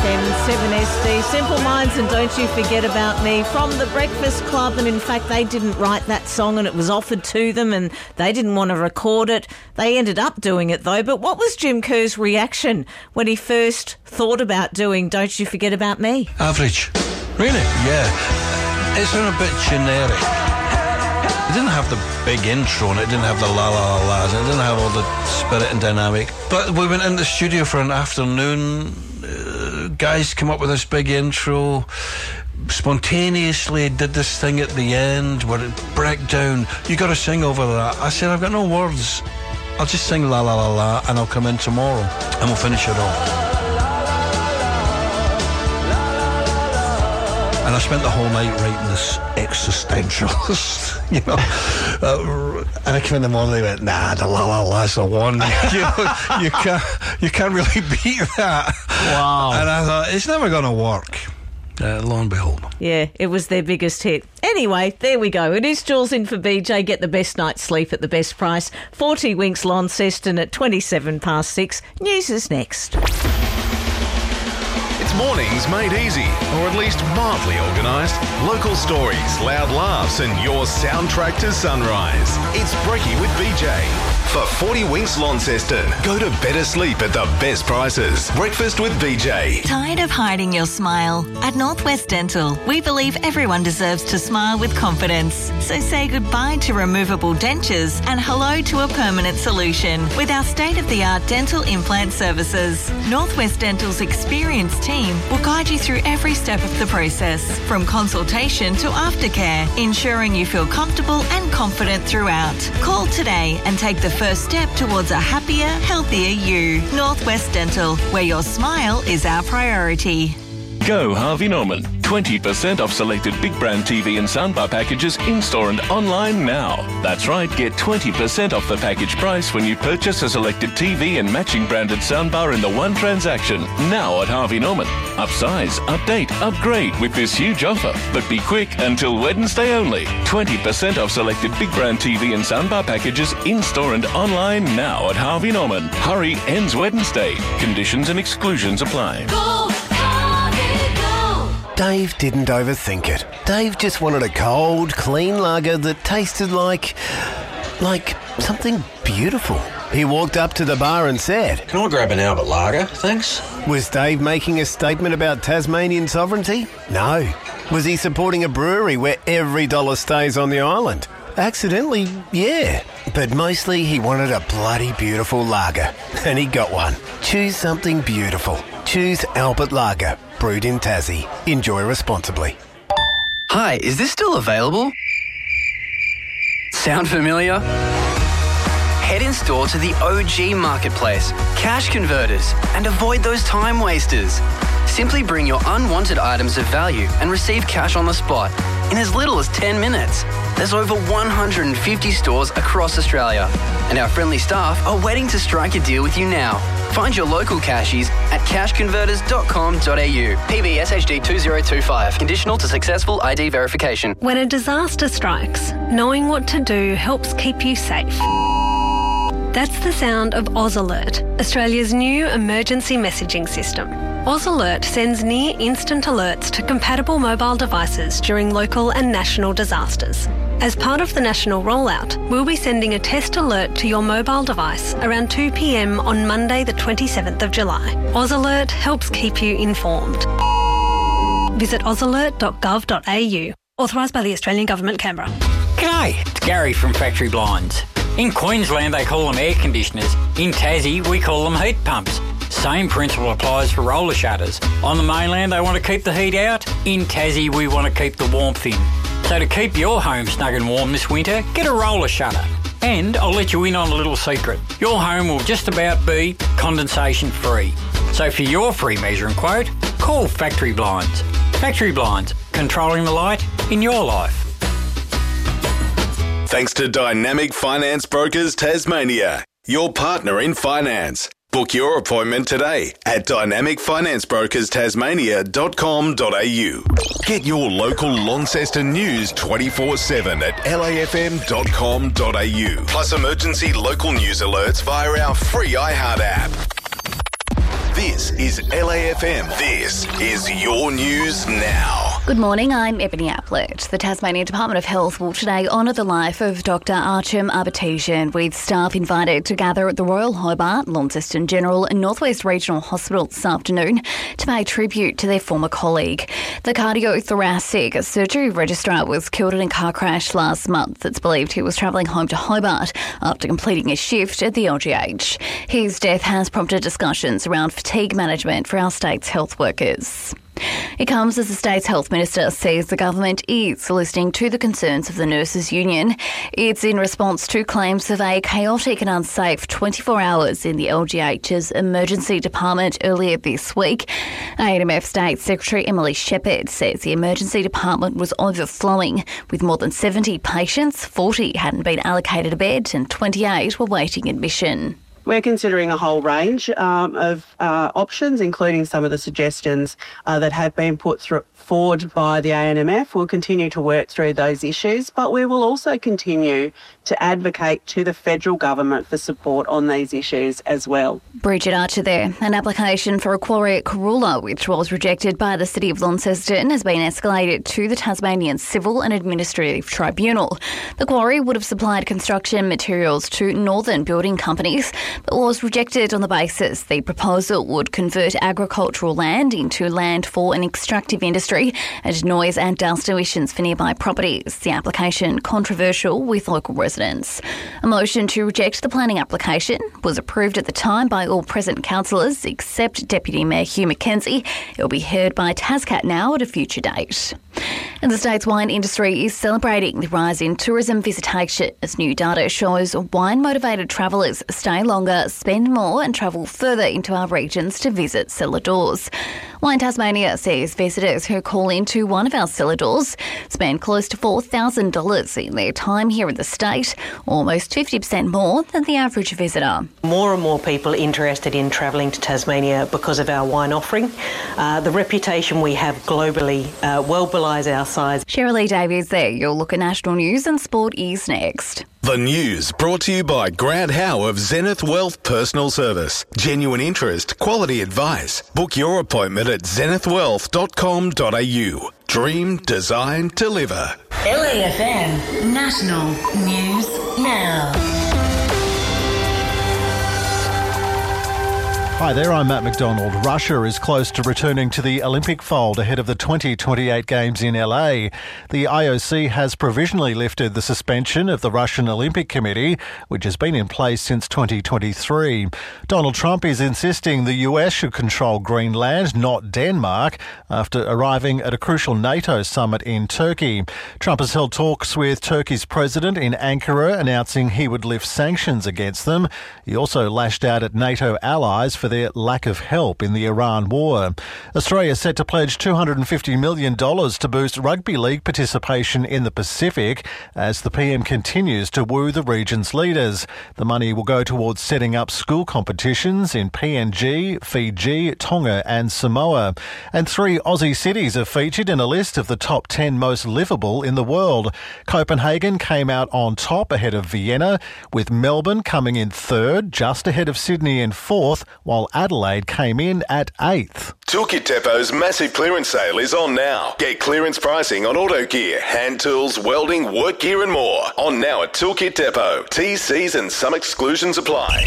FM 7SD, Simple Minds and Don't You Forget About Me from The Breakfast Club. And in fact, they didn't write that song and it was offered to them and they didn't want to record it. They ended up doing it though. But what was Jim Kerr's reaction when he first thought about doing Don't You Forget About Me? Average. Really? Yeah. It's a bit generic. It didn't have the big intro and it didn't have the la la la la's, it didn't have all the spirit and dynamic. But we went in the studio for an afternoon, guys came up with this big intro, spontaneously did this thing at the end where it broke down. You got to sing over that. I said, I've got no words. I'll just sing la la la la and I'll come in tomorrow and we'll finish it off. And I spent the whole night writing this existentialist, you know. And I came in the morning and they went, nah, the la la la's the one. You can't really beat that. Wow. And I thought, it's never going to work. Lo and behold. Yeah, it was their biggest hit. Anyway, there we go. It is Jules in for BJ. Get the best night's sleep at the best price. 40 Winks Launceston at 6:27. News is next. It's mornings made easy, or at least mildly organised. Local stories, loud laughs, and your soundtrack to sunrise. It's Brekkie with BJ. For 40 Winks Launceston, go to better sleep at the best prices. Breakfast with BJ. Tired of hiding your smile? At Northwest Dental, we believe everyone deserves to smile with confidence. So say goodbye to removable dentures and hello to a permanent solution with our state-of-the-art dental implant services. Northwest Dental's experienced team will guide you through every step of the process, from consultation to aftercare, ensuring you feel comfortable and confident throughout. Call today and take the first step towards a happier, healthier you. Northwest Dental, where your smile is our priority. Go Harvey Norman. 20% off selected big brand TV and soundbar packages in-store and online now. That's right, get 20% off the package price when you purchase a selected TV and matching branded soundbar in the one transaction. Now at Harvey Norman. Upsize, update, upgrade with this huge offer. But be quick, until Wednesday only. 20% off selected big brand TV and soundbar packages in-store and online now at Harvey Norman. Hurry, ends Wednesday. Conditions and exclusions apply. Dave didn't overthink it. Dave just wanted a cold, clean lager that tasted like something beautiful. He walked up to the bar and said, "Can I grab an Albert Lager, thanks?" Was Dave making a statement about Tasmanian sovereignty? No. Was he supporting a brewery where every dollar stays on the island? Accidentally, yeah. But mostly he wanted a bloody beautiful lager. And he got one. Choose something beautiful. Choose Albert Lager, brewed in Tassie. Enjoy responsibly. Hi, is this still available? Sound familiar? Head in store to the OG Marketplace, Cash Converters, and avoid those time wasters. Simply bring your unwanted items of value and receive cash on the spot in as little as 10 minutes. There's over 150 stores across Australia, and our friendly staff are waiting to strike a deal with you now. Find your local cashies at cashconverters.com.au. PBSHD 2025. Conditional to successful ID verification. When a disaster strikes, knowing what to do helps keep you safe. That's the sound of Oz Alert, Australia's new emergency messaging system. Oz Alert sends near instant alerts to compatible mobile devices during local and national disasters. As part of the national rollout, we'll be sending a test alert to your mobile device around 2 p.m. on Monday the 27th of July. Oz Alert helps keep you informed. Visit ozalert.gov.au. Authorised by the Australian Government, Canberra. G'day, it's Gary from Factory Blinds. In Queensland they call them air conditioners. In Tassie we call them heat pumps. Same principle applies for roller shutters. On the mainland they want to keep the heat out. In Tassie we want to keep the warmth in. So to keep your home snug and warm this winter, get a roller shutter. And I'll let you in on a little secret. Your home will just about be condensation free. So for your free measuring quote, call Factory Blinds. Factory Blinds, controlling the light in your life. Thanks to Dynamic Finance Brokers Tasmania, your partner in finance. Book your appointment today at dynamicfinanceBrokersTasmania.com.au. Get your local Launceston news 24/7 at lafm.com.au. Plus emergency local news alerts via our free iHeart app. This is LAFM. This is your news now. Good morning, I'm Ebony Aplett. The Tasmanian Department of Health will today honour the life of Dr Archim Abhitesian, with staff invited to gather at the Royal Hobart, Launceston General and North West Regional Hospital this afternoon to pay tribute to their former colleague. The cardiothoracic surgery registrar was killed in a car crash last month. It's believed he was travelling home to Hobart after completing a shift at the LGH. His death has prompted discussions around fatigue management for our state's health workers. It comes as the state's health minister says the government is listening to the concerns of the nurses' union. It's in response to claims of a chaotic and unsafe 24 hours in the LGH's emergency department earlier this week. ANMF State Secretary Emily Shepherd says the emergency department was overflowing with more than 70 patients. 40 hadn't been allocated a bed and 28 were waiting admission. We're considering a whole range of options, including some of the suggestions that have been put forward by the ANMF. We'll continue to work through those issues, but we will also continue to advocate to the federal government for support on these issues as well. Bridget Archer there. An application for a quarry at Corula, which was rejected by the City of Launceston, has been escalated to the Tasmanian Civil and Administrative Tribunal. The quarry would have supplied construction materials to Northern building companies, but was rejected on the basis the proposal would convert agricultural land into land for an extractive industry and noise and dust emissions for nearby properties. The application controversial with local residents. A motion to reject the planning application was approved at the time by all present councillors except Deputy Mayor Hugh McKenzie. It will be heard by Tascat now at a future date. And the state's wine industry is celebrating the rise in tourism visitation as new data shows wine-motivated travellers stay longer, spend more and travel further into our regions to visit cellar doors. Wine Tasmania says visitors who call into one of our cellar doors spend close to $4,000 in their time here in the state, almost 50% more than the average visitor. More and more people interested in travelling to Tasmania because of our wine offering. The reputation we have globally well belies our size. Shirley Davies there. Your look at national news and sport is next. The news brought to you by Grant Howe of Zenith Wealth Personal Service. Genuine interest, quality advice. Book your appointment at zenithwealth.com.au. Dream, design, deliver. LAFM National News Now. Hi there, I'm Matt McDonald. Russia is close to returning to the Olympic fold ahead of the 2028 Games in LA. The IOC has provisionally lifted the suspension of the Russian Olympic Committee, which has been in place since 2023. Donald Trump is insisting the US should control Greenland, not Denmark, after arriving at a crucial NATO summit in Turkey. Trump has held talks with Turkey's president in Ankara, announcing he would lift sanctions against them. He also lashed out at NATO allies for their lack of help in the Iran war. Australia is set to pledge $250 million to boost rugby league participation in the Pacific as the PM continues to woo the region's leaders. The money will go towards setting up school competitions in PNG, Fiji, Tonga and Samoa. And 3 Aussie cities are featured in a list of the top 10 most livable in the world. Copenhagen came out on top ahead of Vienna, with Melbourne coming in 3rd, just ahead of Sydney in 4th, while Adelaide came in at 8th. Toolkit Depot's massive clearance sale is on now. Get clearance pricing on auto gear, hand tools, welding, work gear and more. On now at Toolkit Depot. T's, C's and some exclusions apply.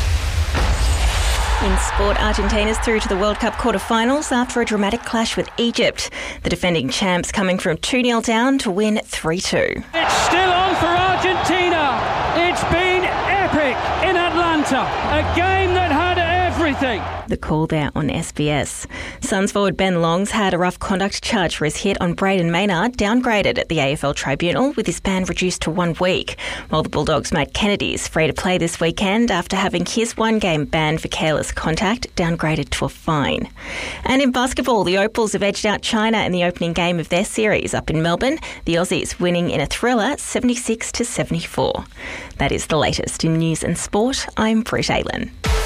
In sport, Argentina's through to the World Cup quarter-finals after a dramatic clash with Egypt. The defending champs coming from 2-0 down to win 3-2. It's still on for Argentina. It's been epic in Atlanta. A game that had everything. The call there on SBS. Suns forward Ben Longs had a rough conduct charge for his hit on Braden Maynard downgraded at the AFL Tribunal, with his ban reduced to 1 week, while the Bulldogs' Matt Kennedy is free to play this weekend after having his 1-game ban for careless contact downgraded to a fine. And in basketball, the Opals have edged out China in the opening game of their series up in Melbourne, the Aussies winning in a thriller 76-74. That is the latest in news and sport. I'm Britt Aylan.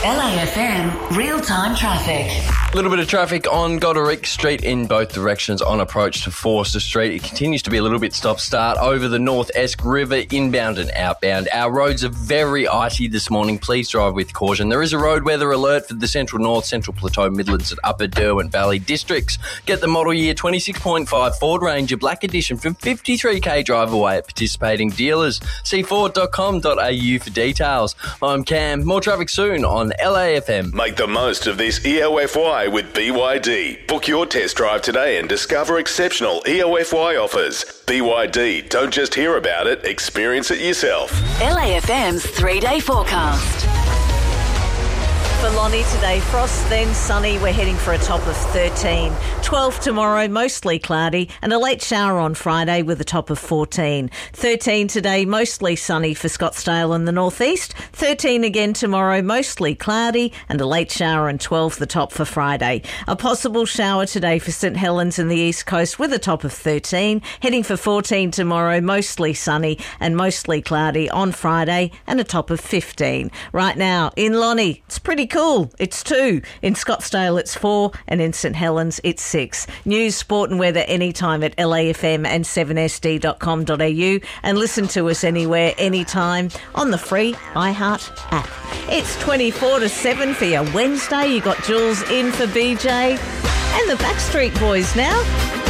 LAFM real-time traffic. A little bit of traffic on Golderick Street in both directions on approach to Forster Street. It continues to be a little bit stop-start over the North Esk River, inbound and outbound. Our roads are very icy this morning. Please drive with caution. There is a road weather alert for the Central North, Central Plateau, Midlands and Upper Derwent Valley districts. Get the model year 26.5 Ford Ranger Black Edition from 53k drive away at participating dealers. See Ford.com.au for details. I'm Cam. More traffic soon on LAFM. Make the most of this EOFY with BYD. Book your test drive today and discover exceptional EOFY offers. BYD, don't just hear about it, experience it yourself. LAFM's 3-day forecast. For Lonnie today, frost, then sunny. We're heading for a top of 13. 12 tomorrow, mostly cloudy, and a late shower on Friday with a top of 14. 13 today, mostly sunny for Scottsdale and the northeast. 13 again tomorrow, mostly cloudy, and a late shower, and 12 the top for Friday. A possible shower today for St Helens and the east coast with a top of 13. Heading for 14 tomorrow, mostly sunny and mostly cloudy on Friday, and a top of 15. Right now, in Lonnie, it's pretty cool. It's 2. In Scottsdale, it's 4. And in St Helens, it's 6. News, sport and weather anytime at LAFM and 7sd.com.au. And listen to us anywhere, anytime on the free iHeart app. It's 24 to 7 for your Wednesday. You got Jules in for BJ and the Backstreet Boys now.